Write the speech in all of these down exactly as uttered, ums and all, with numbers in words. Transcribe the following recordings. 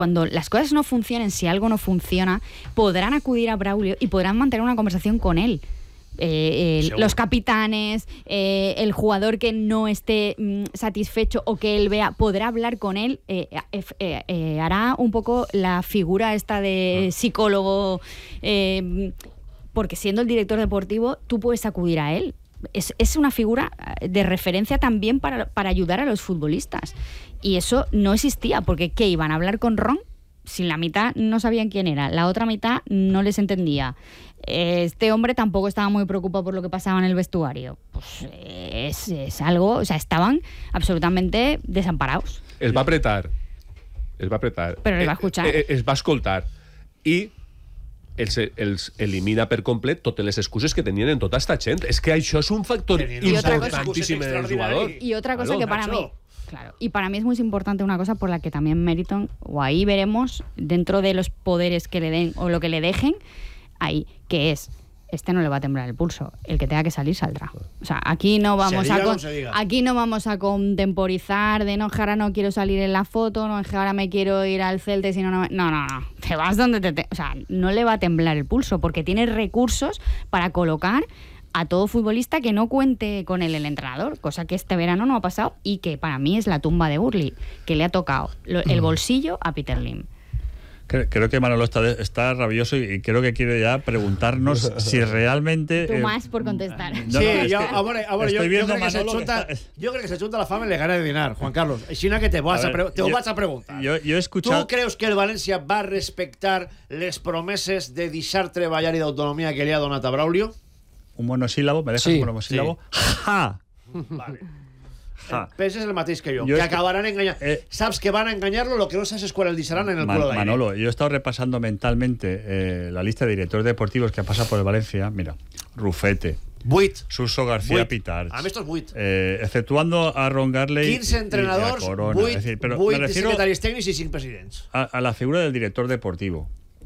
Cuando las cosas no funcionen, si algo no funciona, podrán acudir a Braulio y podrán mantener una conversación con él. Eh, eh, los capitanes, eh, el jugador que no esté mm, satisfecho o que él vea, podrá hablar con él, eh, eh, eh, eh, hará un poco la figura esta de psicólogo, eh, porque siendo el director deportivo, tú puedes acudir a él. Es, es una figura de referencia también para, para ayudar a los futbolistas. Y eso no existía, porque ¿qué? ¿Iban a hablar con Ron? Si la mitad no sabían quién era, la otra mitad no les entendía. Este hombre tampoco estaba muy preocupado por lo que pasaba en el vestuario. Pues es, es algo, o sea, estaban absolutamente desamparados. Es va apretar. Es va apretar. Però els va escuchar. Es, es va escoltar. I els, els elimina per complet totes les excuses que tenien en tota esta gent. És que això és un factor importantíssim en el jugador. Y otra cosa que para mí... Claro, y para mí es muy importante una cosa por la que también Meriton, o ahí veremos, dentro de los poderes que le den o lo que le dejen, ahí, que es, este no le va a temblar el pulso, el que tenga que salir saldrá. O sea, aquí no vamos a con, aquí no vamos a contemporizar de no, que ahora no quiero salir en la foto, no, que ahora me quiero ir al Celta, si no, no, no, no, no, te vas donde te, te... O sea, no le va a temblar el pulso, porque tiene recursos para colocar a todo futbolista que no cuente con él el entrenador, cosa que este verano no ha pasado y que para mí es la tumba de Burley, que le ha tocado el bolsillo a Peter Lim. Creo, creo que Manolo está, está rabioso y creo que quiere ya preguntarnos si realmente... Tú eh, más por contestar. No, sí, no, yo, ahora, ahora, yo, yo, creo que se chunta, que está... yo creo que se chunta la fama y le gana de dinar, Juan Carlos. Aixina que te vas a, ver, a, pre te yo, vas a preguntar. Yo, yo he escuchado... ¿Tú crees que el València va respectar les promeses de deixar treballar i d'autonomia que li ha donat a Braulio? Un monosílabo, ¿me dejas sí, un monosílabo? Sí. ¡Ja! Vale. Ja. Penses el mateix que jo, yo que acabarán engañando. Eh, Sabes que van a engañarlo, lo que no sabes es cuál disharán en el Man, culo de aire. Manolo, yo he estado repasando mentalmente eh, la lista de directores deportivos que ha pasado por el Valencia. Mira, Rufete, Buit, Suso García Pitarch. A mí esto es Buit. Eh, exceptuando a Ron Garley quince entrenadors, Buit, es decir, pero Buit, me refiero secretaris técnicos y cinc presidents. A, a la figura del director deportivo.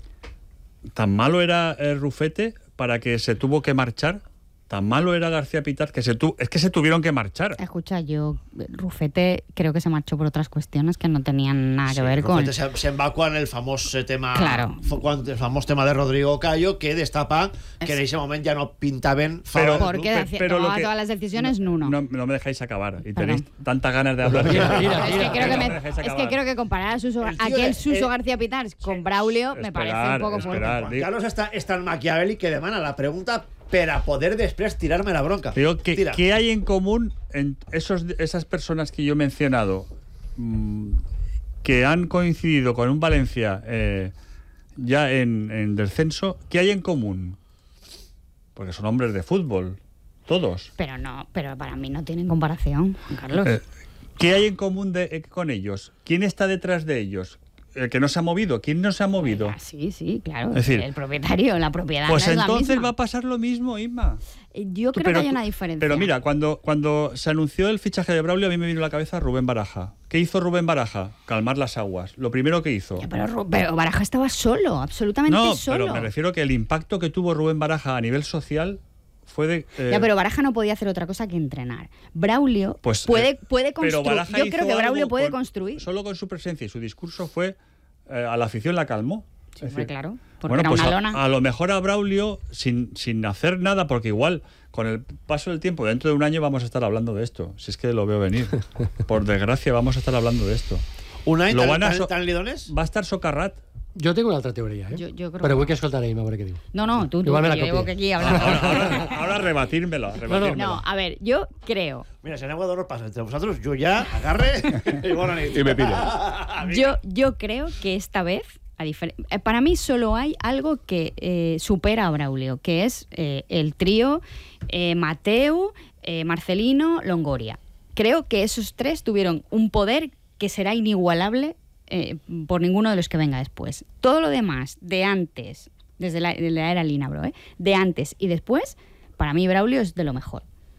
¿Tan malo era el Rufete para que se tuvo que marchar? ¿Tan malo era García Pitarch que se tu es que se tuvieron que marchar? Escucha, yo, Rufete creo que se marchó por otras cuestiones que no tenían nada sí, que ver Rufete con... Se, se va con el famoso tema claro. el famoso tema de Rodrigo Cayo, que destapa es... que en ese momento ya no pintaban pero porque pero tomaba que... todas las decisiones no, no, no me dejáis acabar y tenéis Perdón. tantas ganas de hablar. Mira, mira, mira, es, que creo que me, es que creo que comparar a Suso, aquel de, Suso eh, García Pitarch con Braulio esperar, me parece un poco esperar, fuerte. Juan Carlos está, está en Machiavelli que demanda la pregunta para poder después tirarme la bronca. Digo, ¿qué, Tira. ¿qué hay en común en esos, esas personas que yo he mencionado mmm, que han coincidido con un Valencia eh, ya en, en descenso? ¿Qué hay en común? Porque son hombres de fútbol, todos. Pero no, pero para mí no tienen comparación, Juan Carlos. Eh, ¿Qué hay en común de, eh, con ellos? ¿Quién está detrás de ellos? El que no se ha movido. ¿Quién no se ha movido? Ah, sí, sí, claro. Es decir, el propietario, la propiedad. Pues no es entonces la misma. va a pasar lo mismo, Inma. Yo creo pero, que hay una diferencia. Pero mira, cuando, cuando se anunció el fichaje de Braulio, a mí me vino a la cabeza Rubén Baraja. ¿Qué hizo Rubén Baraja? Calmar las aguas. Lo primero que hizo. Ya, pero, pero Baraja estaba solo, absolutamente no, solo. No, pero me refiero que el impacto que tuvo Rubén Baraja a nivel social fue de... Eh... Ya, pero Baraja no podía hacer otra cosa que entrenar. Braulio pues, puede, eh, puede construir. Yo creo que Braulio puede con, construir. Solo con su presencia y su discurso fue... Eh, a la afición la calmó. Sí, decir, claro, porque bueno, era pues una a, lona. A lo mejor a Braulio, sin, sin hacer nada, porque igual, con el paso del tiempo, dentro de un año vamos a estar hablando de esto. Si es que lo veo venir. Por desgracia, vamos a estar hablando de esto. ¿Un año tan, tan, so tan lidones? Va a estar socarrat. Jo tinc una altra teoria, eh? Jo, jo crec Però vull que escoltaré a veure què diu. No, no, tú, tú, que yo llevo que aquí hablando. Ahora, ahora, ahora rebatírmelo, rebatírmelo. No, no, a ver, yo creo... Mira, si en agua de oro pasa entre vosotros, yo ya agarre y, bueno, y me pide. yo, yo creo que esta vez, a difer para mí solo hay algo que eh, supera a Braulio, que es eh, el trío eh, Mateu, eh, Marcelino, Longoria. Creo que esos tres tuvieron un poder que será inigualable Eh, por ninguno de los que venga después. Todo lo demás, de antes, desde la, de la era Linabro, ¿eh? de antes y después, para mí Braulio es de lo mejor.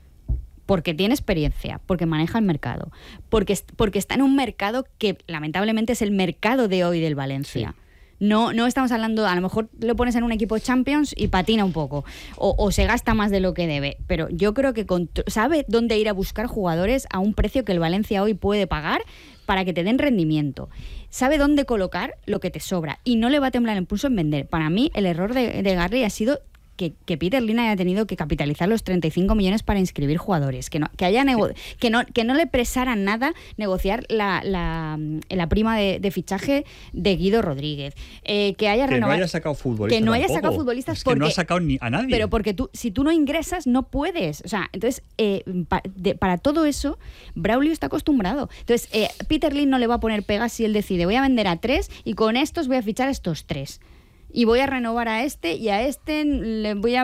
Porque tiene experiencia, porque maneja el mercado, porque, porque está en un mercado que lamentablemente es el mercado de hoy del Valencia. Sí. No, no estamos hablando, a lo mejor lo pones en un equipo Champions y patina un poco, o, o se gasta más de lo que debe, pero yo creo que con, sabe dónde ir a buscar jugadores a un precio que el Valencia hoy puede pagar para que te den rendimiento. Sabe dónde colocar lo que te sobra y no le va a temblar el pulso en vender. Para mí el error de, de Garri ha sido que, que Peter Lim haya tenido que capitalizar los treinta y cinco millones para inscribir jugadores, que no, que haya nego- que no, que no le pesara nada negociar la, la, la prima de, de fichaje de Guido Rodríguez, eh, que haya que renovado, no haya sacado futbolistas, que no haya tampoco. sacado futbolistas es que porque no ha sacado ni a nadie. Pero porque tú, si tú no ingresas, no puedes. O sea, entonces, eh, pa, de, para todo eso, Braulio está acostumbrado. Entonces, eh, Peter Lim no le va a poner pegas si él decide, voy a vender a tres y con estos voy a fichar a estos tres. Y voy a renovar a este y a este le voy a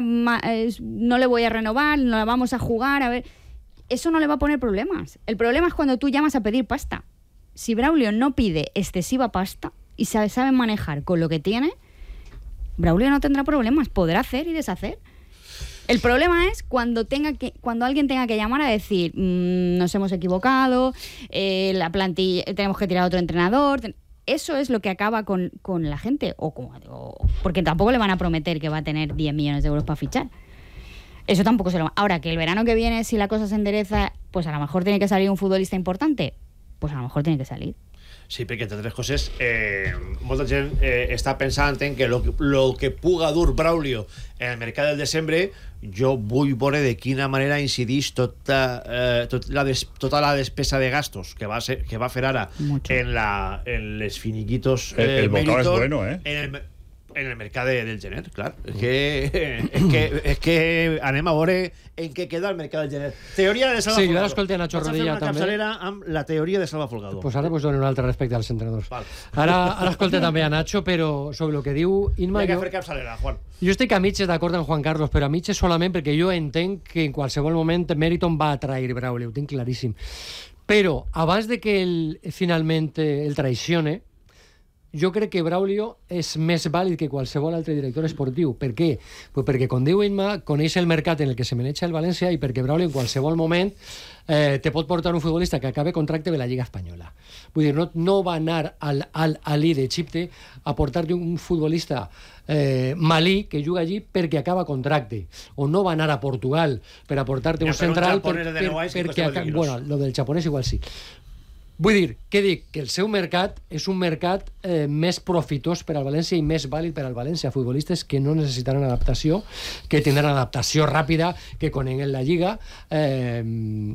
no le voy a renovar, no la vamos a jugar, a ver. Eso no le va a poner problemas. El problema es cuando tú llamas a pedir pasta. Si Braulio no pide excesiva pasta y sabe, sabe manejar con lo que tiene, Braulio no tendrá problemas, podrá hacer y deshacer. El problema es cuando tenga que cuando alguien tenga que llamar a decir mmm, nos hemos equivocado, eh, la plantilla tenemos que tirar a otro entrenador. Eso es lo que acaba con, con la gente, o, o porque tampoco le van a prometer que va a tener diez millones de euros para fichar. Eso tampoco se lo va. Ahora, que el verano que viene, si la cosa se endereza, pues a lo mejor tiene que salir un futbolista importante, pues a lo mejor tiene que salir. Sí, perquè entre altres coses eh, molta gent eh, està pensant en que lo, lo que puga dur Braulio en el mercat del desembre, jo vull veure de quina manera incidís tota, eh, tot la des, tota la despesa de gastos que va, ser, que va fer ara en, la, en les finiquitos eh, el, el bocado és bueno, eh? En el, en el mercat de, del gener, clar. És que, és, que, és que anem a veure en què queda el mercat del gener. Teoria de Salva sí, Folgado. Sí, jo l'escolti a Nacho Rodilla també. Vaig a fer una capçalera amb la teoria de Salva Folgado. Pues ara pues dono un altre respecte als entrenadors. Val. Ara, ara escolta també a Nacho, però sobre el que diu Inma... Hi ha que jo, fer capçalera, Juan. Jo estic a mitges d'acord amb Juan Carlos, però a mitges solament perquè jo entenc que en qualsevol moment Meriton va atrair Braulio, ho tinc claríssim. Però abans de que el, finalment el traicione, jo crec que Braulio és més vàlid que qualsevol altre director esportiu. Per què? Pues perquè, com diu Inma, coneix el mercat en el que se maneja el València i perquè Braulio en qualsevol moment eh, te pot portar un futbolista que acabe contracte de la Lliga Espanyola. Vull dir, no, no va anar al, al Ali d'Egipte a portar-te un futbolista eh, malí que juga allí perquè acaba contracte, o no va anar a Portugal per a portar-te un central per, per, perquè acaba... Bueno, lo del japonès igual sí. Vull dir, què dic? Que el seu mercat és un mercat eh, més profitós per al València i més vàlid per al València. Futbolistes que no necessitaran adaptació, que tindran adaptació ràpida, que coneguen la Lliga eh,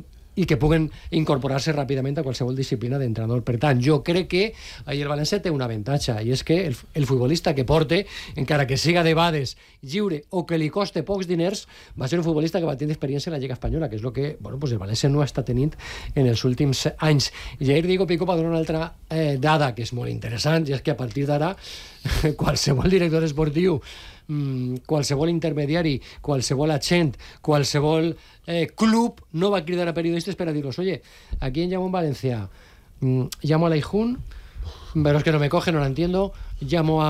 i que puguen incorporar-se ràpidament a qualsevol disciplina d'entrenador. Per tant, jo crec que ahir el València té un avantatge, i és que el, el futbolista que porte, encara que siga de bades lliure o que li coste pocs diners, va ser un futbolista que va tenir experiència en la Lliga Espanyola, que és el que bueno, pues el València no està tenint en els últims anys. I ahir Diego Pico va donar una altra eh, dada que és molt interessant, i és que a partir d'ara qualsevol director esportiu, mm, qualsevol intermediari, qualsevol agent, qualsevol eh, club no va a cridar a periodistas para decirlos, oye, ¿a quién llamo en Valencia? Mm, llamo a Laijun, pero es que no me coge, no la entiendo. Llamo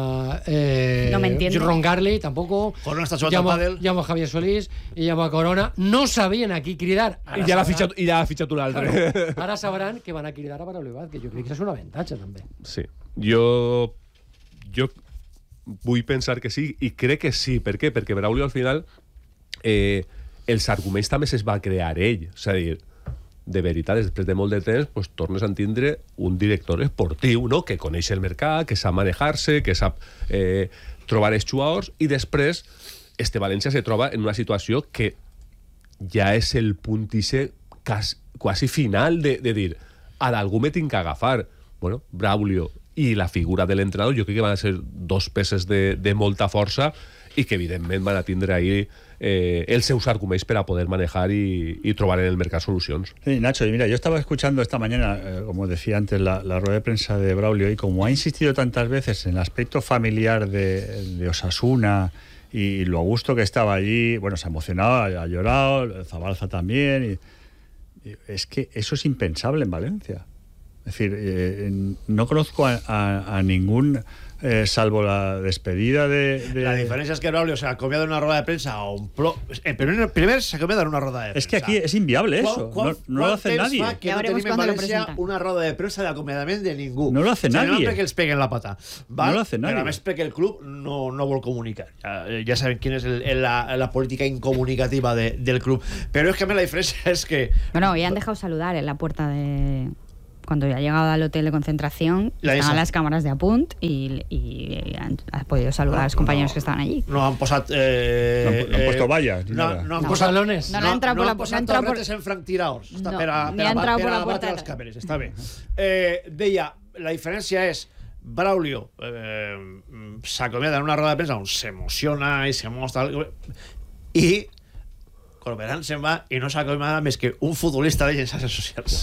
a eh, no me entiendo. Ron Garley, tampoco. Corona está jugando llamo, al pádel. Llamo a Javier Solís y llamo a Corona. No sabían aquí cridar. I ja l'ha fitxat, i ja l'ha fitxat un altre. Claro, ara sabran que van a cridar a Braulio Vázquez, que jo crec que és un avantatge també. Sí. Jo... Jo vull pensar que sí, i crec que sí. Per què? Perquè Braulio al final eh, els arguments també es va crear ell. És a dir, de veritat, després de molt de temps, pues, tornes a tindre un director esportiu, no? Que coneix el mercat, que sap manejar-se, que sap eh, trobar els jugadors, i després este València se troba en una situació que ja és el puntice quasi final de, de dir, a d'algú me tinc que agafar. Bueno, Braulio i la figura de l'entrenador jo crec que van a ser dos peces de, de molta força i que evidentment van a tindre ahí eh, els seus arguments per a poder manejar y, y trobar en el mercado soluciones. Sí, Nacho, y mira, yo estaba escuchando esta mañana, eh, como decía antes, la, la rueda de prensa de Braulio, y como ha insistido tantas veces en el aspecto familiar de, de Osasuna y lo a gusto que estaba allí, bueno, se ha emocionado, ha llorado, Zabalza también, y, y es que eso es impensable en Valencia. Es decir, eh, no conozco a, a, a ningún eh, salvo la despedida de, de... La diferencia es que Braulio se ha comido en una rueda de prensa a un pro... En primer, primer se ha comido en una rueda de prensa. Es que aquí es inviable eso. ¿Cuál, no no lo hace nadie. Que ya no veremos tenim en cuando lo València presentan. una roda de premsa d'acomiadament de ningú. No lo hace Generalment nadie. perquè els peguen la pata. Val? No lo hace nadie. Però a més perquè el club no, no vol comunicar. Ja, ja saben quina és el, el, la, la política incomunicativa de, del club. Però és que a més la diferència és que... Bueno, hoy han dejado saludar en la puerta de... Cuando ya ha llegado al hotel de concentración, La estaban esa. las cámaras de apunt y, y han, has podido saludar a los compañeros no, que estaban allí. No han posat... Eh, No han- no han eh, puesto vallas ni no, nada. No han No. posat... Salones. No, no ha entrado por la- han no ha posat entrado por- torretes en franctiraors. Està No, per a, ni per a, ha entrado per por a la puerta batre de les atrás. càmeres. Està bé. Eh, deia, la diferència és Braulio eh, s'acomiada en una roda de premsa on s'emociona i se mostra i Corberán se'n va i no s'acomiada més que un futbolista de xarxes socials.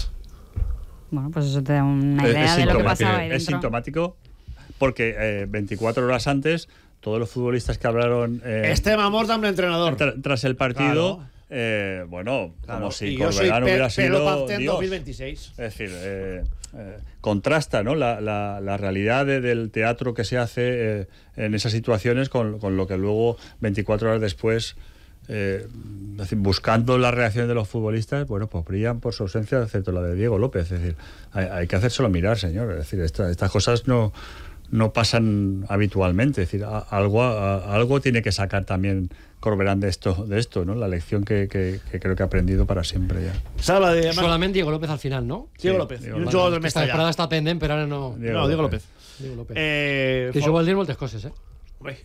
Bueno, pues eso te da una Es- idea es de lo que sintomático, pasaba ahí es dentro. sintomático porque eh, veinticuatro horas antes todos los futbolistas que hablaron eh, Estem a mort amb l'entrenador. tra- tras el partido, Claro. eh, bueno, Claro. como si Y yo soy Corberán pe- hubiera pelo sido Pazten Dios. dos mil veintiséis. Es decir, eh, eh, contrasta, ¿no?, la, la, la realidad de- del teatro que se hace eh, en esas situaciones con, con lo que luego, veinticuatro horas después, eh, es decir, buscando la reacción de los futbolistas, bueno, pues brillan por su ausencia, excepto la de Diego López. Es decir, hay, hay que hacérselo mirar, señor. Es decir, esta- estas cosas no, no pasan habitualmente. Es decir, a- algo, a- algo tiene que sacar también Corberán de esto, de esto, ¿no? La lección que, que- que creo que ha aprendido para siempre ya. Salva de... Solament Diego López al final, no? Diego Sí, López. Diego I un López. jugador del Aquesta Mestallà. temporada està pendent, però ara no... Diego No, Diego López. López. Diego López. Eh, Que això vol dir moltes coses, eh? Bé,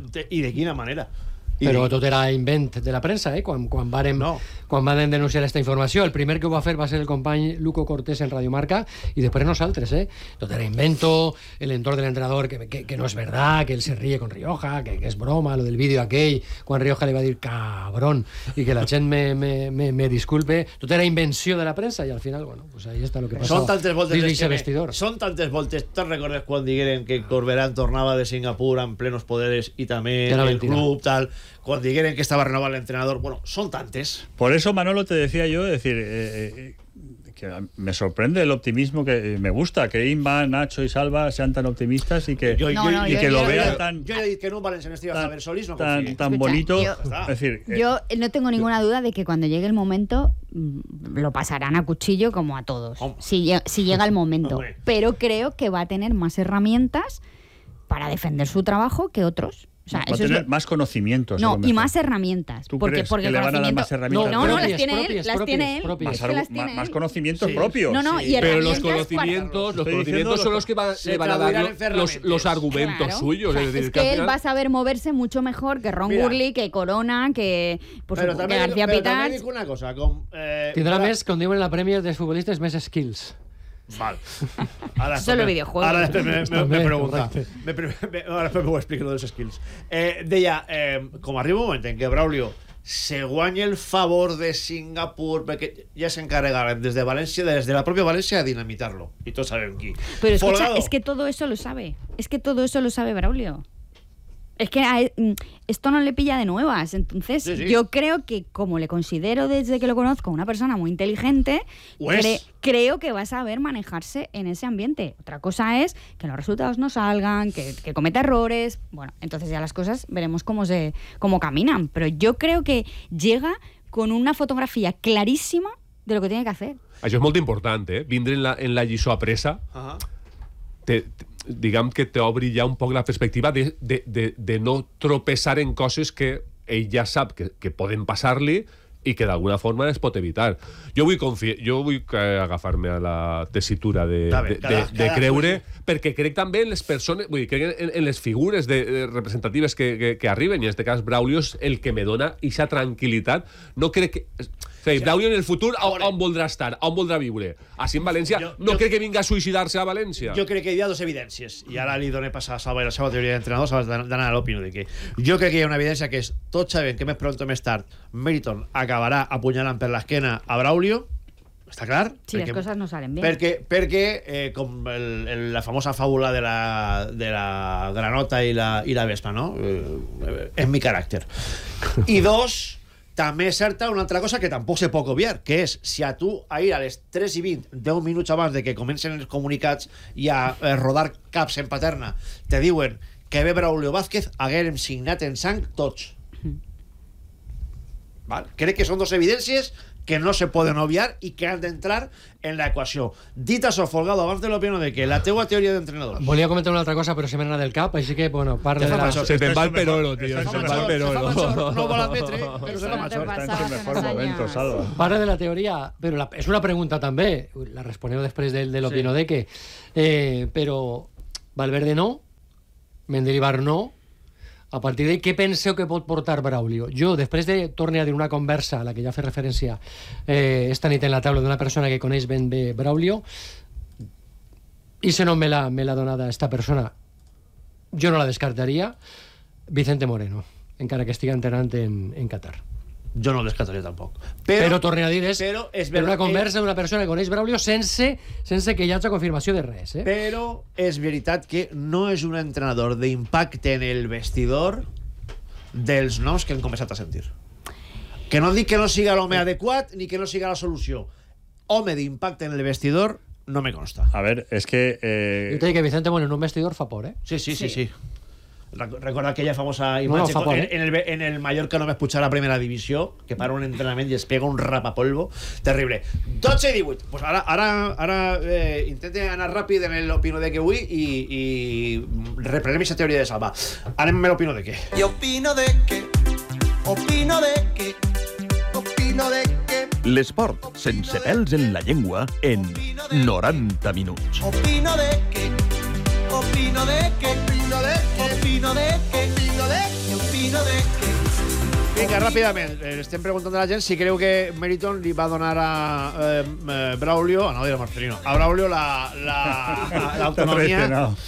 I de quina manera? I Però de- tot era invent de la premsa, eh? Quan, quan, vàrem, No. quan van denunciar aquesta informació. El primer que ho va fer va ser el company Luco Cortés en Radio Marca i després nosaltres, eh? Tot era invento, el entorn de l'entrenador que, que, que no és verdad, que él se ríe con Rioja, que, que és broma, lo del vídeo aquell, quan Rioja li va dir cabrón i que la gent me, me, me, me disculpe. Tot era invenció de la premsa i al final, bueno, pues ahí està lo que Són passava. tantes voltes dins les d'eixe que me- vestidor. Són tantes voltes. Te'n recordes quan digueren que Corberán tornava de Singapur amb plenos poderes i també Era el mentira. club, tal, quan digueren que estava renovat l'entrenador. Bueno, són tantes. Por eso, Manolo, te decía yo, es decir, eh, eh, que me sorprende el optimismo que eh, me gusta, que Inma, Nacho y Salva sean tan optimistas y que, Jo- No, jo- no, y yo- que yo- lo yo- vean yo- tan, Jo ja he dit que en un valencianista iba a tan, Javier Solís, no tan, confíe. tan Escucha, bonito. yo- Es decir, eh, Yo no tengo ninguna duda de que cuando llegue el momento mm, lo pasarán a cuchillo como a todos, Hombre. si, lle- si llega el momento. Hombre. Pero creo que va a tener más herramientas para defender su trabajo que otros. O sea, va a eso es tener lo- más conocimientos. a No, lo y mejor. más herramientas. ¿Tú porque crees porque que le van a dar conocimiento- más herramientas? No, no, Propias, las tiene él. propias, Las propias, tiene él. propias. Más, Es que algo- las tiene más- más él. conocimientos Sí. propios. No, no, Sí. y Pero los herramientas para- conocimientos, los Estoy conocimientos diciendo son lo- los que van, se le van a dar traduirán en los, ferramentas. los argumentos Claro. suyos. O sea, es decir, es que al que él final- va a saber moverse mucho mejor que Ron Mira. Gurley, que Corona, que, por Però supuesto, també, que dic- García però Pitar. també dic una cosa, com... Eh, Tindrà ara- més, com diuen en la Premier dels futbolistes, més skills. Val. Ara, Solo me- videojuegos. Ara després me, me, me També, pregunta. correcte. Me, pre- me, ara després m'ho explico dels skills. Eh, deia, eh, com arriba un moment en què Braulio se guanya el favor de Singapur perquè ja s'encarregaran des de València, des de la pròpia València, a dinamitar-lo. I tots sabem qui. Pero escucha, Folgado. es que todo eso lo sabe. Es que todo eso lo sabe Braulio. Es que a él, mm, esto no le pilla de nuevas. Entonces, Sí, sí. yo creo que, como le considero desde que lo conozco una persona muy inteligente, Ho és. cre- creo que va a saber manejarse en ese ambiente. Otra cosa es que los resultados no salgan, que, que cometa errores. Bueno, entonces ya las cosas veremos cómo se cómo caminan. Pero yo creo que llega con una fotografía clarísima de lo que tiene que hacer. Això és molt important, eh? Vindre en la, en la lliçó apressa, Ahà. te, te, diguem que t'obri ja un poc la perspectiva de, de, de, de no tropeçar en coses que ell ja sap que, que poden passar-li i que d'alguna forma es pot evitar. Jo vull, confi jo vull eh, agafar-me a la tessitura de, Està bé, de, cada- de, de cada- creure, perquè crec també en les persones, vull dir, crec en, en les figures de, de representatives que, que, que arriben, i en aquest cas Braulio és el que me dona aquesta tranquil·litat. No crec que... O sigui, Braulio en el futur on, on voldrà estar, on voldrà viure. Així en València, Jo- no jo- crec que vinga a suïcidar-se a València. Jo crec que hi ha dues evidències, i ara li doné passar a Salva i la seva teoria d'entrenador, s'ha d'anar a l'opinió de que jo crec que hi ha una evidència que és, tots sabem que més pronto o més tard Meriton acabarà apunyalant per l'esquena a Braulio, està clar? Si las cosas no salen bien. Perquè, perquè eh, com el, el, la famosa fàbula de la, de la granota i la, i la vespa, no? Eh, és mi caràcter. I dos, També és certa una altra cosa que tampoc se pot obviar, que és, si a tu ahir a les tres i vint, deu minuts abans de que comencen els comunicats i a eh, rodar caps en Paterna, te diuen que ve Braulio Vázquez, haguérem signat en sang tots. Val? Crec que són dos evidències que no se poden obviar i que han d'entrar en la equació. Dit això, Folgado, abans de l'opinió de que la teua teoria d'entrenador... Volia comentar una altra cosa, però se m'ha anat del cap, així que, bueno, part de la... Se te va el perolo, tío. Se te va el perolo. No vol admetre, però se fa major. Está en su mejor momento, Salva. Part de la teoria, però la, és una pregunta també, la responeu després del, de l'opinodeque, eh, però Valverde no, Mendilibar no. A partir d'ahí, què penseu que pot portar Braulio? Jo, després de, torne a dir una conversa a la que ja fa referència eh, esta nit en la taula d'una persona que coneix ben bé Braulio, i si no me l'ha me l'ha donada esta persona, jo no la descartaria, Vicente Moreno, encara que estigui entrenant en, en Qatar. Jo no el descartaria tampoc. Però, però torne a dir, és, però és per una ver- conversa d'una persona que coneix Braulio sense, sense que hi hagi confirmació de res. Eh? Però és veritat que no és un entrenador d'impacte en el vestidor dels noms que hem començat a sentir. Que no dic que no siga l'home adequat ni que no siga la solució. Home d'impacte en el vestidor no me consta. A ver, es que... Eh... Jo t'he dit que Vicente Moreno en un vestidor fa por, eh? Sí, sí, sí, sí. Sí. Recorda aquella famosa No, imatge no, fa por, en, eh? en, el, en el Mallorca no m'he pujar a primera divisió, que para un entrenament i es pega un rapapolvo terrible. dotze i divuit. Pues ara, ara, ara eh, intente anar ràpid en l'opino de que avui i, i reprenem aquesta teoria de Salva. Anem amb l'opino de que. Y opino de que, opino de que, opino de que, L'esport sense pèls en la llengua en noranta minuts. opino de que, opino de que, opino de que, opino de que, opino de que, opino de que. Vinga, ràpidament, eh, estem preguntant a la gent si creu que Meriton li va donar a eh, eh, Braulio, a no dir a Marcelino, a Braulio la, la, l'autonomia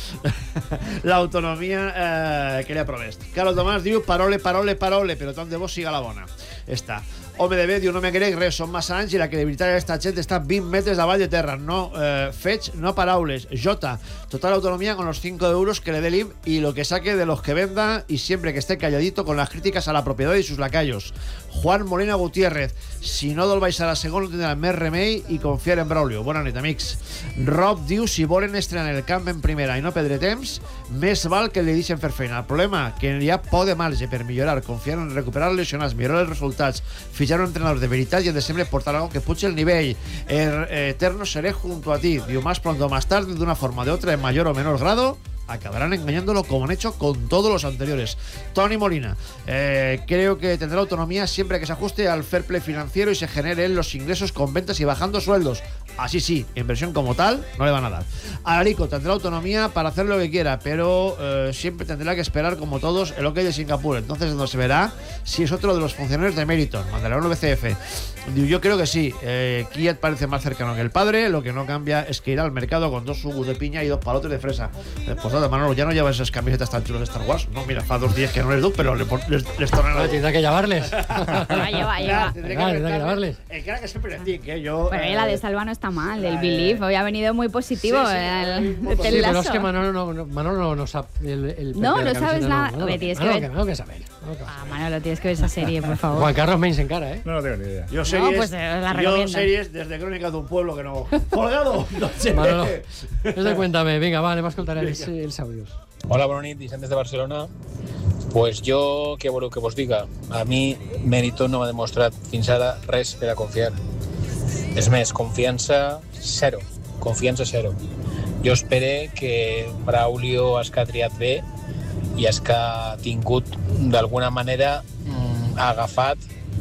l'autonomia eh, que li ha promès. Carlos Tomàs diu parole, parole, parole, però tant de bo siga la bona. Està. Home de bé diu, no me crec res, són massa anys i la credibilitat d'aquesta gent està vint metres davall de terra. No eh, fets, no paraules. Jota, total autonomía con los cinco euros que le dé l'I M y lo que saque de los que venda y siempre que esté calladito con las críticas a la propiedad y sus lacayos. Juan Molina Gutiérrez, si no del baixar a segon no tindrà més remei i confiar en Braulio. Bona nit, amics. Rob diu, si volen estrenar el camp en primera i no perdre temps, més val que li deixen fer feina. El problema, que hi ha por de marge per millorar, confiar en recuperar els lesionats, millorar els resultats, fichar un entrenador de veritat y en diciembre portar algo que puche el nivel. El eterno seré junto a ti. Digo, más pronto o más tarde, de una forma o de otra, en mayor o menor grado, acabarán engañándolo como han hecho con todos los anteriores. Tony Molina, eh, creo que tendrá autonomía siempre que se ajuste al fair play financiero y se generen los ingresos con ventas y bajando sueldos. Así sí, inversión como tal no le van a dar. Alarico tendrá autonomía para hacer lo que quiera, pero eh, siempre tendrá que esperar como todos el OK de Singapur. Entonces no se verá si es otro de los funcionarios de Meriton. Mandará un V C F. Yo creo que sí. Eh, Kiat parece más cercano que el padre. Lo que no cambia es que irá al mercado con dos jugos de piña y dos palotes de fresa. Eh, pues nada, Manolo, ya no llevas esas camisetas tan chulas de Star Wars. No, mira, fa dos días que no les doy, pero les, les, les tornan a... Tendrá que llevarles. Va, lleva, lleva. Tendré Claro, tendrá que apretarles. llevarles. El cara que siempre les digo, que yo... Pero eh, la de Salva no está mal, el eh, Believe. Hoy ha venido muy positivo. sí, sí, el, muy el positivo. Sí, pero lazo. es que Manolo no, no, Manolo no, no sabe el, el No, perfil de no la sabes camiseta, nada. Manolo, Hombre, tienes que Manolo, ver- Manolo que saber. Manolo que Ah, saber. Manolo, tienes que ver esa serie, por favor. Juan Carlos Menys encara, eh? No, no tengo ni idea. Yo series, pues, eh, la yo recomiendo. series desde Crónicas de un pueblo que no... ¡Colgado! No sé. Manolo, és de Cuéntame. Vinga, va, anem a escoltar els, els àudios. Hola, bona nit, Vicent des de Barcelona. Pues jo, què voleu que vos diga? A mi, Meriton no m'ha demostrat fins ara res per a confiar. És més, confiança zero. Confiança zero. Jo espere que Braulio es que ha triat bé i es que ha tingut, d'alguna manera, mm, agafat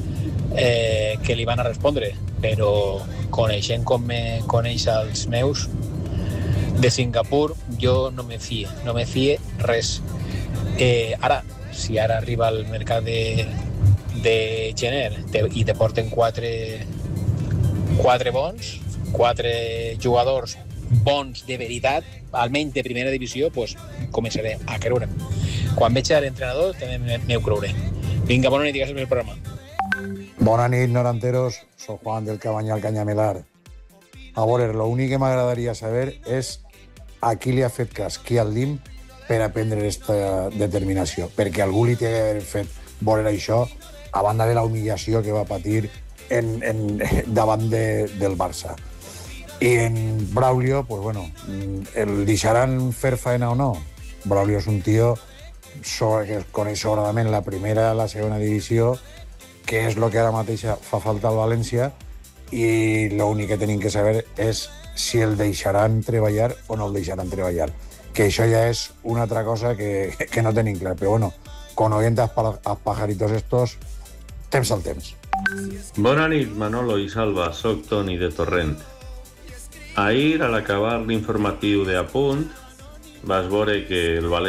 eh, que li van a respondre. Però coneixent com me coneix els meus, de Singapur jo no me fie, no me fie res. Eh, ara, si ara arriba al mercat de, de gener te, i te porten quatre, quatre bons, quatre jugadors bons de veritat, almenys de primera divisió, pues, començaré a creure'm. Quan veig l'entrenador també m'ho creuré. Vinga, bona nit i gràcies pel programa. Bona nit, noranteros. Soy Juan del Cabanyal Cañamelar. A veure, lo únic que m'agradaria saber és a qui li ha fet cas, qui al D I M, per a prendre aquesta determinació. Perquè algú li té d'haver fet veure això a banda de la humillació que va patir en, en, davant de, del Barça. I en Braulio, pues bueno, el deixaran fer faena o no? Braulio és un tio sobre, que coneix sobradament la primera, la segona divisió, que és el que ara mateix fa falta al València, i l'únic que tenim que saber és si el deixaran treballar o no el deixaran treballar. Que això ja és una altra cosa que, que no tenim clar. Però bueno, coneixent els pajaritos estos, temps al temps. Bona nit, Manolo i Salva. Soc Toni de Torrent. Ahir, a l'acabar l'informatiu de Apunt, vas veure que el València